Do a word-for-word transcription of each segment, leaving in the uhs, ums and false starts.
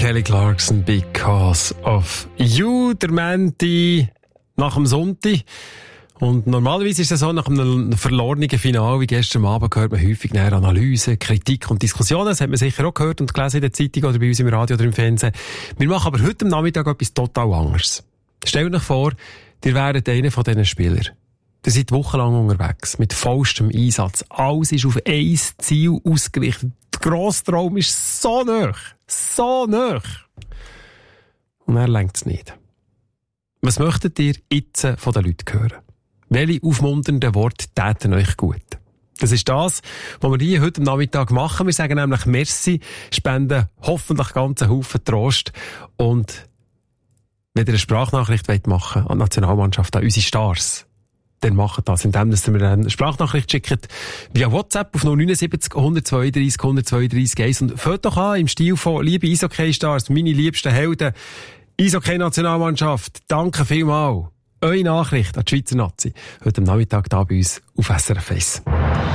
Kelly Clarkson, Because of You, der Menti nach dem Sonntag. Und normalerweise ist es so, nach einem verlorenen Finale wie gestern Abend hört man häufig näher Analyse, Kritik und Diskussionen. Das hat man sicher auch gehört und gelesen in der Zeitung oder bei uns im Radio oder im Fernsehen. Wir machen aber heute am Nachmittag etwas total anderes. Stellt euch vor, ihr wäret einer von diesen Spielern. Ihr seid wochenlang unterwegs, mit vollstem Einsatz. Alles ist auf ein Ziel ausgerichtet. Der grosse Traum ist so nah. So nah. Und er lenkt es nicht. Was möchtet ihr jetzt von den Leuten hören? Welche aufmunternden Worte täten euch gut? Das ist das, was wir hier heute am Nachmittag machen. Wir sagen nämlich Merci, spenden hoffentlich ganz einen Haufen Trost. Und wenn ihr eine Sprachnachricht machen wollt an die Nationalmannschaft, an unsere Stars, dann macht das, indem ihr mir eine Sprachnachricht schickt via WhatsApp auf null neun sieben null eins zwei drei eins zwei drei eins und fällt doch an im Stil von «Liebe Eishockey-Stars, meine liebsten Helden, Eishockey-Nationalmannschaft, danke vielmals». Eure Nachricht an die Schweizer Nazi. Heute am Nachmittag hier bei uns auf S R F eins.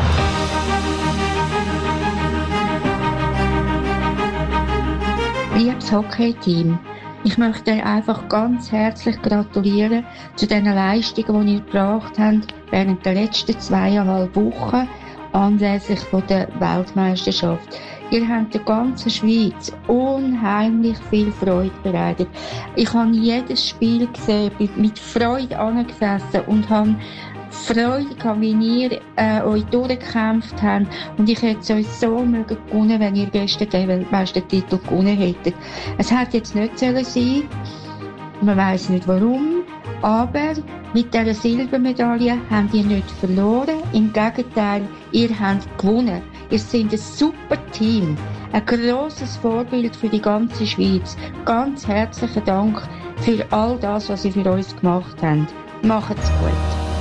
Liebes Hockey-Team, ich möchte euch einfach ganz herzlich gratulieren zu den Leistungen, die ihr gebracht habt während der letzten zweieinhalb Wochen anlässlich der Weltmeisterschaft. Ihr habt der ganzen Schweiz unheimlich viel Freude bereitet. Ich habe jedes Spiel gesehen, bin mit Freude angesessen und habe Freude gehabt, wie ihr äh, euch durchgekämpft habt. Und ich hätte es euch so mögen gewonnen, wenn ihr gestern den Weltmeistertitel gewonnen hättet. Es hätte jetzt nicht sollen sein. Man weiss nicht warum. Aber mit dieser Silbermedaille habt ihr nicht verloren. Im Gegenteil, ihr habt gewonnen. Ihr seid ein super Team. Ein grosses Vorbild für die ganze Schweiz. Ganz herzlichen Dank für all das, was ihr für uns gemacht habt. Macht's gut.